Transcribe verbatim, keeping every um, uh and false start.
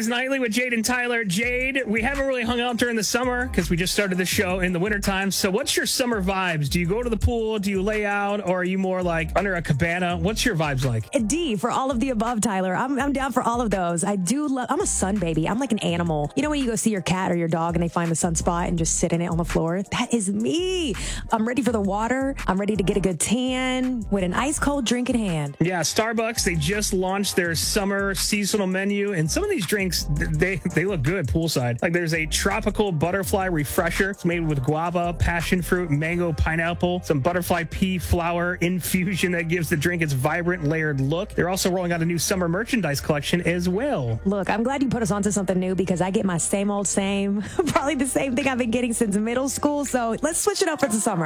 Mornings Nightly with Jade and Tyler. Jade, we haven't really hung out during the summer because we just started the show in the wintertime. So what's your summer vibes? Do you go to the pool? Do you lay out? Or are you more like under a cabana? What's your vibes like? D, for all of the above, Tyler. I'm, I'm down for all of those. I do love, I'm a sun baby. I'm like an animal. You know when you go see your cat or your dog and they find the sunspot and just sit in it on the floor? That is me. I'm ready for the water. I'm ready to get a good tan with an ice cold drink in hand. Yeah, Starbucks, they just launched their summer seasonal menu. And some of these drinks, they, they look good poolside. Like there's a tropical butterfly refresher. It's made with guava, passion fruit, mango, pineapple, some butterfly pea flower infusion that gives the drink its vibrant layered look. They're also rolling out a new summer merchandise collection as well. Look, I'm glad you put us onto something new because I get my same old same, probably the same thing I've been getting since middle school. So let's switch it up for the summer.